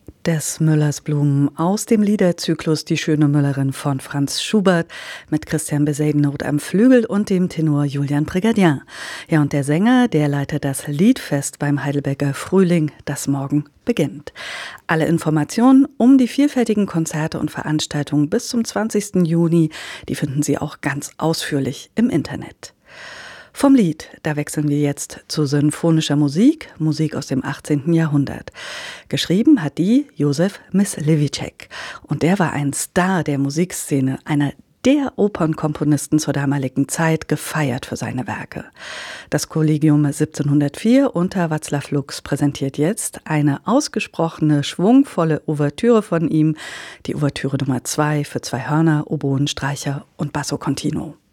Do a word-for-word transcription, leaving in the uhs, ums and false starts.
Des Müllers Blumen aus dem Liederzyklus Die schöne Müllerin von Franz Schubert mit Christian Besaidenoth am Flügel und dem Tenor Julian Prégardien. Ja, und der Sänger, der leitet das Liedfest beim Heidelberger Frühling, das morgen beginnt. Alle Informationen um die vielfältigen Konzerte und Veranstaltungen bis zum zwanzigsten Juni, die finden Sie auch ganz ausführlich im Internet. Vom Lied, da wechseln wir jetzt zu sinfonischer Musik, Musik aus dem achtzehnten Jahrhundert. Geschrieben hat die Josef Mysliveček. Und der war ein Star der Musikszene, einer der Opernkomponisten zur damaligen Zeit, gefeiert für seine Werke. Das Kollegium siebzehnhundertvier unter Václav Lux präsentiert jetzt eine ausgesprochene, schwungvolle Ouvertüre von ihm, die Ouvertüre Nummer zwei für zwei Hörner, Oboen, Streicher und Basso Continuo.